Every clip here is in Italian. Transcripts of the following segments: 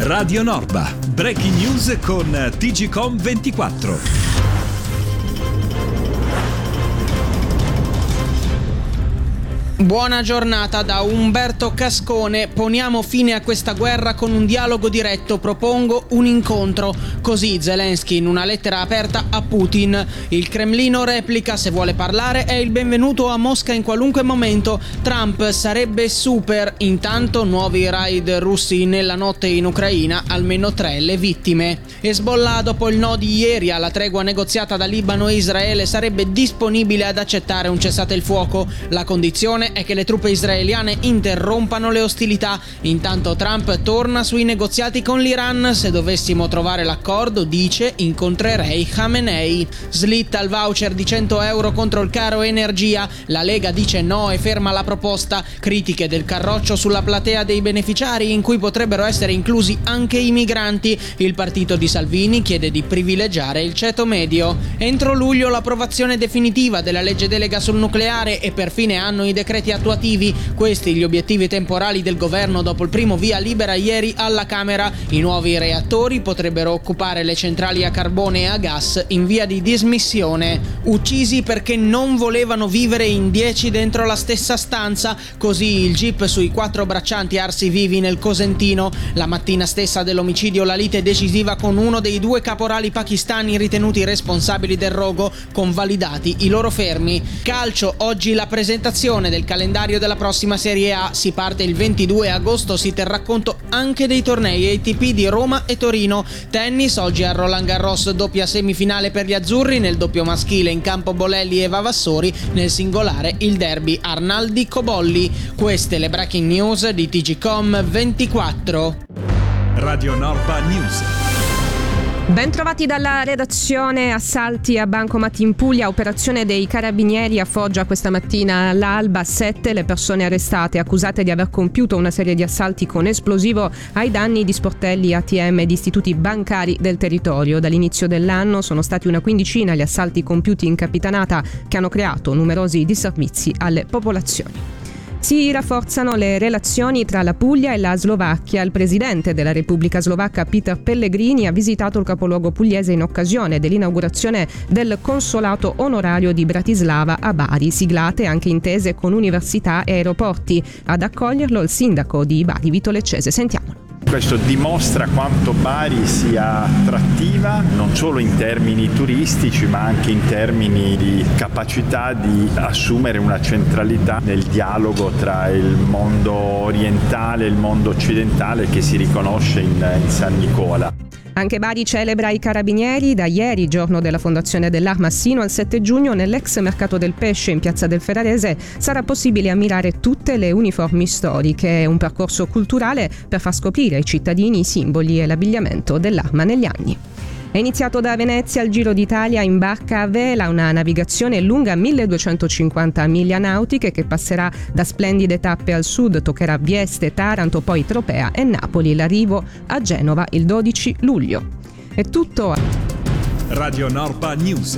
Radio Norba, breaking news con TGcom 24. Buona giornata da Umberto Cascone. Poniamo fine a questa guerra con un dialogo diretto, propongo un incontro. Così Zelensky in una lettera aperta a Putin. Il Cremlino replica: se vuole parlare è il benvenuto a Mosca in qualunque momento. Trump sarebbe super. Intanto nuovi raid russi nella notte in Ucraina, almeno 3 le vittime. Hezbollah, dopo il no di ieri alla tregua negoziata da Libano e Israele, sarebbe disponibile ad accettare un cessate il fuoco. La condizione è che le truppe israeliane interrompano le ostilità. Intanto Trump torna sui negoziati con l'Iran. Se dovessimo trovare l'accordo, dice, incontrerei Khamenei. Slitta il voucher di 100 euro contro il caro energia. La Lega dice no e ferma la proposta. Critiche del Carroccio sulla platea dei beneficiari, in cui potrebbero essere inclusi anche i migranti. Il partito di Salvini chiede di privilegiare il ceto medio. Entro luglio l'approvazione definitiva della legge delega sul nucleare e per fine anno i decreti attuativi. Questi gli obiettivi temporali del governo dopo il primo via libera ieri alla Camera. I nuovi reattori potrebbero occupare le centrali a carbone e a gas in via di dismissione. Uccisi perché non volevano vivere in 10 dentro la stessa stanza. Così il GIP sui 4 braccianti arsi vivi nel Cosentino. La mattina stessa dell'omicidio la lite decisiva con uno dei 2 caporali pakistani ritenuti responsabili del rogo, convalidati i loro fermi. Calcio, oggi la presentazione del calendario della prossima Serie A. Si parte il 22 agosto, si terrà conto anche dei tornei ATP di Roma e Torino. Tennis, oggi a Roland Garros doppia semifinale per gli azzurri, nel doppio maschile in campo Bolelli e Vavassori, nel singolare il derby Arnaldi-Cobolli. Queste le breaking news di TGcom 24. Radio Norba News. Ben trovati dalla redazione. Assalti a bancomat in Puglia, operazione dei carabinieri a Foggia questa mattina all'alba. 7 le persone arrestate, accusate di aver compiuto una serie di assalti con esplosivo ai danni di sportelli ATM e di istituti bancari del territorio. Dall'inizio dell'anno sono stati una quindicina gli assalti compiuti in capitanata, che hanno creato numerosi disservizi alle popolazioni. Si rafforzano le relazioni tra la Puglia e la Slovacchia. Il presidente della Repubblica Slovacca Peter Pellegrini ha visitato il capoluogo pugliese in occasione dell'inaugurazione del consolato onorario di Bratislava a Bari, siglate anche intese con università e aeroporti. Ad accoglierlo il sindaco di Bari, Vito Leccese. Sentiamolo. Questo dimostra quanto Bari sia attrattiva non solo in termini turistici ma anche in termini di capacità di assumere una centralità nel dialogo tra il mondo orientale e il mondo occidentale che si riconosce in San Nicola. Anche Bari celebra i carabinieri. Da ieri, giorno della fondazione dell'Arma, sino al 7 giugno, nell'ex mercato del pesce in piazza del Ferrarese sarà possibile ammirare tutte le uniformi storiche. È un percorso culturale per far scoprire ai cittadini i simboli e l'abbigliamento dell'Arma negli anni. È iniziato da Venezia il Giro d'Italia in barca a vela, una navigazione lunga 1250 miglia nautiche che passerà da splendide tappe al sud, toccherà Vieste, Taranto, poi Tropea e Napoli. L'arrivo a Genova il 12 luglio. È tutto. Radio Norba News.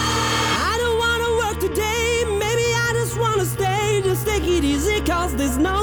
I don't wanna work today, maybe I just wanna stay, just take it easy, cause there's no